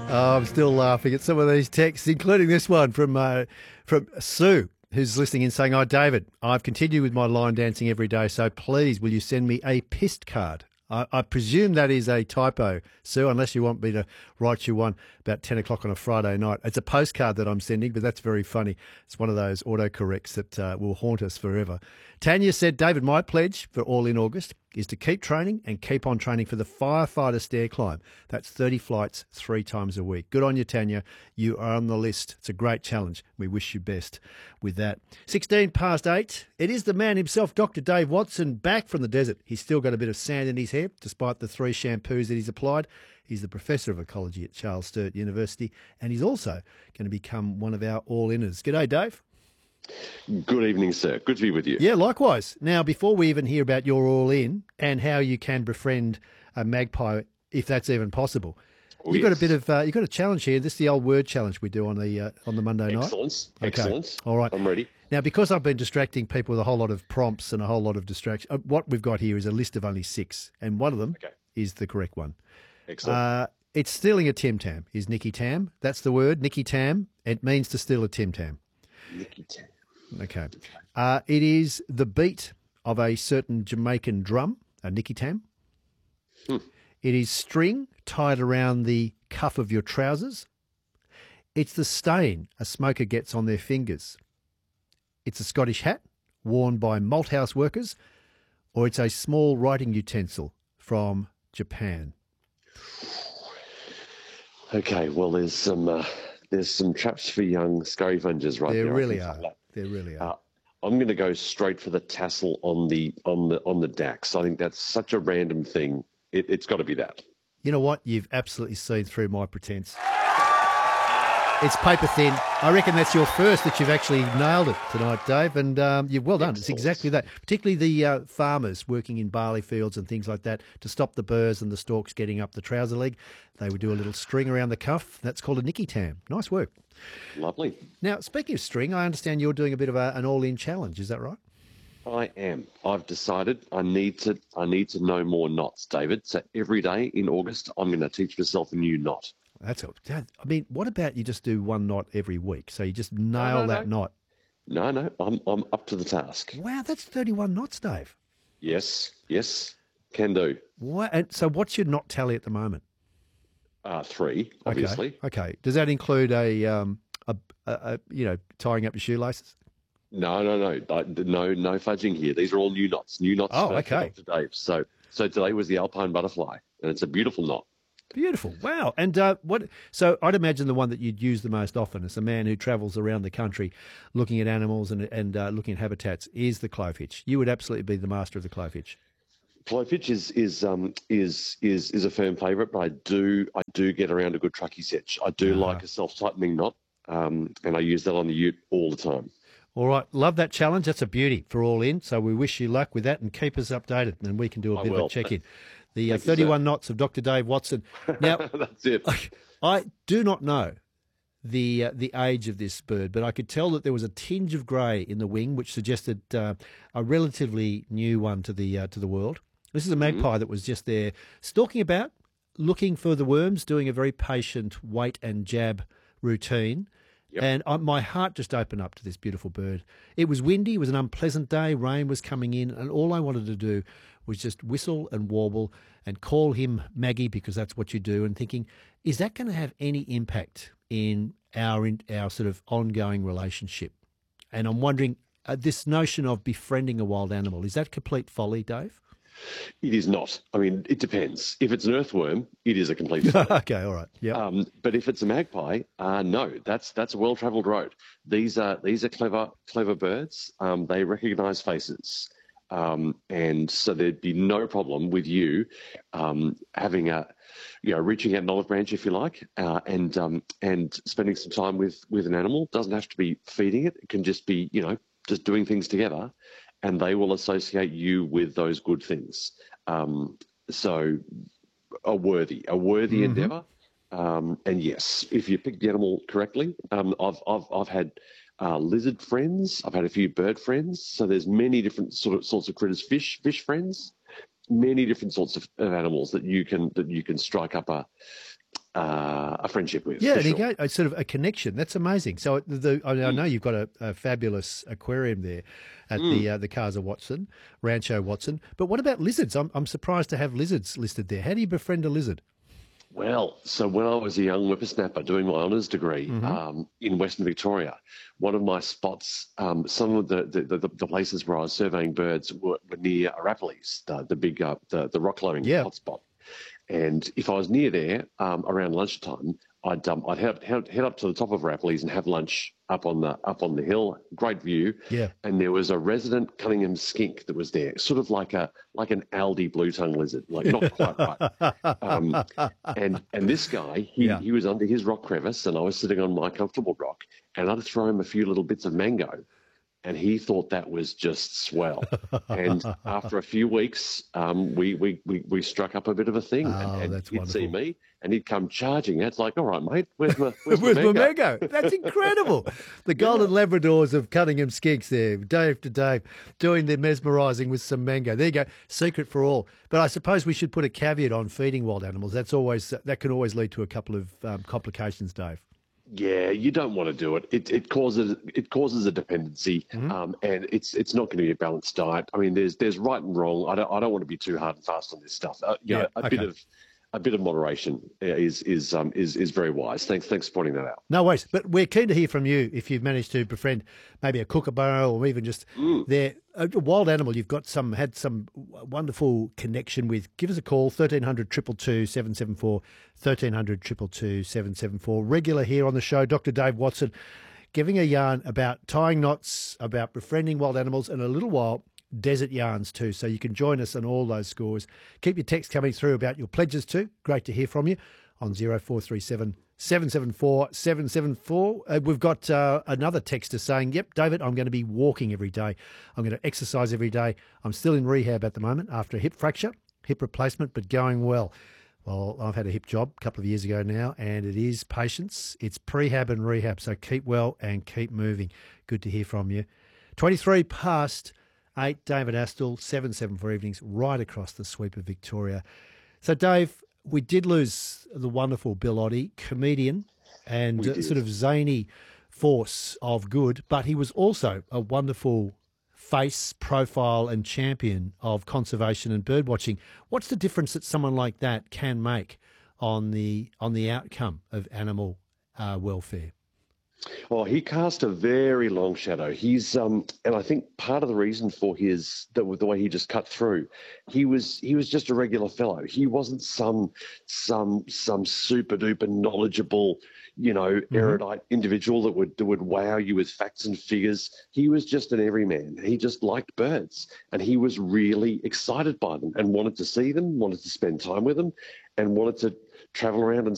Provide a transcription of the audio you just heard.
Oh, I'm still laughing at some of these texts, including this one from Sue, who's listening in saying, "Oh, David, I've continued with my line dancing every day, so please will you send me a pissed card?" I presume that is a typo, Sue, unless you want me to write you one about 10 o'clock on a Friday night. It's a postcard that I'm sending, but that's very funny. It's one of those autocorrects that will haunt us forever. Tanya said, "David, my pledge for All In August is to keep training and keep on training for the firefighter stair climb. That's 30 flights 3 times a week." Good on you, Tanya. You are on the list. It's a great challenge. We wish you best with that. 16 past 8. It is the man himself, Dr. Dave Watson, back from the desert. He's still got a bit of sand in his hair, despite the 3 shampoos that he's applied. He's the Professor of Ecology at Charles Sturt University, and he's also going to become one of our all-inners. G'day, Dave. Good evening, sir. Good to be with you. Yeah, likewise. Now, before we even hear about your all-in and how you can befriend a magpie, if that's even possible, you've got a bit of you've got a challenge here. This is the old word challenge we do on the Monday night. Excellence. Okay. Excellence. All right. I'm ready. Now, because I've been distracting people with a whole lot of prompts and a whole lot of distraction, what we've got here is a list of only 6, and one of them is the correct one. Excellent. It's stealing a Tim Tam. Is Nicky Tam? That's the word, Nicky Tam. It means to steal a Tim Tam. Nicky Tam. Okay. It is the beat of a certain Jamaican drum, a Nicky Tam. It is string tied around the cuff of your trousers. It's the stain a smoker gets on their fingers. It's a Scottish hat worn by malthouse workers, or it's a small writing utensil from Japan. Okay, well, there's some traps for young scurryvungers right there. There really are. There really are. I'm going to go straight for the tassel on the Dax. I think that's such a random thing. It's got to be that. You know what? You've absolutely seen through my pretense. It's paper thin. I reckon that's your first that you've actually nailed it tonight, Dave, and you've well done. Excellent. It's exactly that. Particularly the farmers working in barley fields and things like that to stop the burrs and the stalks getting up the trouser leg. They would do a little string around the cuff. That's called a Nicky Tam. Nice work. Lovely. Now, speaking of string, I understand you're doing a bit of an all-in challenge. Is that right? I am. I've decided I need to know more knots, David. So every day in August, I'm going to teach myself a new knot. That's all. I mean, what about you just do one knot every week? So you just nail that knot. No, I'm up to the task. Wow, that's 31 knots, Dave. Yes, can do. What? And so what's your knot tally at the moment? 3, obviously. Okay. Does that include a tying up your shoelaces? No. No fudging here. These are all new knots. New knots. Oh, okay. For Dave. So today was the Alpine butterfly, and it's a beautiful knot. Beautiful. Wow. And so I'd imagine the one that you'd use the most often as a man who travels around the country looking at animals and looking at habitats is the clovehitch. You would absolutely be the master of the clovehitch. Clovehitch is a firm favourite, but I do get around a good truckee setch. I do like a self-tightening knot, and I use that on the ute all the time. All right. Love that challenge. That's a beauty for All In. So we wish you luck with that and keep us updated, and we can do a bit of a check-in. The 31 knots of Dr. Dave Watson. Now, that's it. I do not know the age of this bird, but I could tell that there was a tinge of grey in the wing, which suggested a relatively new one to the world. This is a magpie that was just there stalking about, looking for the worms, doing a very patient wait and jab routine. Yep. And my heart just opened up to this beautiful bird. It was windy. It was an unpleasant day. Rain was coming in. And all I wanted to do was just whistle and warble and call him Maggie, because that's what you do, and thinking, is that going to have any impact in our sort of ongoing relationship? And I'm wondering, this notion of befriending a wild animal, is that complete folly, Dave? It is not. I mean, it depends. If it's an earthworm, it is a complete folly. Okay, all right. Yeah. But if it's a magpie, no, that's a well-travelled road. These are clever birds. They recognise faces. And so there'd be no problem with you having reaching out an olive branch, if you like, and spending some time with an animal. Doesn't have to be feeding it. It can just be, just doing things together, and they will associate you with those good things. So a worthy endeavour. And yes, if you pick the animal correctly, I've had lizard friends. I've had a few bird friends. So there's many different sorts of critters. Fish friends. Many different sorts of animals that you can strike up a a friendship with. Yeah, for and sure. again, it's sort of a connection. That's amazing. So I know you've got a fabulous aquarium there at the Casa Watson, Rancho Watson. But what about lizards? I'm surprised to have lizards listed there. How do you befriend a lizard? Well, so when I was a young whippersnapper doing my honours degree in Western Victoria, one of my spots, some of the places where I was surveying birds were near Arapiles, the big the rock climbing hotspot. And if I was near there around lunchtime, I'd head up to the top of Rapley's and have lunch up on the hill. Great view. Yeah. And there was a resident Cunningham skink that was there, sort of like an Aldi blue tongue lizard, like not quite right. And this guy, he was under his rock crevice, and I was sitting on my comfortable rock, and I'd throw him a few little bits of mango. And he thought that was just swell. And after a few weeks, we struck up a bit of a thing. And that's he'd see wonderful. me, and he'd come charging. It's like, all right, mate, where's my mango? That's incredible. The golden Labradors of Cunningham skinks there, day after day, doing their mesmerising with some mango. There you go, secret for all. But I suppose we should put a caveat on feeding wild animals. That can always lead to a couple of complications, Dave. Yeah, you don't want to do it. It causes a dependency, and it's not going to be a balanced diet. I mean, there's right and wrong. I don't want to be too hard and fast on this stuff. A bit of moderation is very wise. Thanks for pointing that out. No worries. But we're keen to hear from you if you've managed to befriend maybe a kookaburra or even just a wild animal you've had some wonderful connection with. Give us a call, 1300 222 774, 1300 222 774. Regular here on the show, Dr. Dave Watson, giving a yarn about tying knots, about befriending wild animals, and a little while desert yarns too. So you can join us on all those scores. Keep your text coming through about your pledges too. Great to hear from you on 0437 774 774. We've got another texter saying, yep, David, I'm going to be walking every day. I'm going to exercise every day. I'm still in rehab at the moment after a hip fracture, hip replacement, but going well. Well, I've had a hip job a couple of years ago now, and it is patience. It's prehab and rehab, so keep well and keep moving. Good to hear from you. 23 past 8, David Astle, 774 evenings, right across the sweep of Victoria. So, Dave, we did lose the wonderful Bill Oddie, comedian and sort of zany force of good, but he was also a wonderful face, profile and champion of conservation and birdwatching. What's the difference that someone like that can make on the outcome of animal welfare? Oh, he cast a very long shadow. He's and I think part of the reason for the way he just cut through, he was just a regular fellow. He wasn't some super duper knowledgeable, erudite individual that would wow you with facts and figures. He was just an everyman. He just liked birds, and he was really excited by them and wanted to see them, wanted to spend time with them, and wanted to travel around and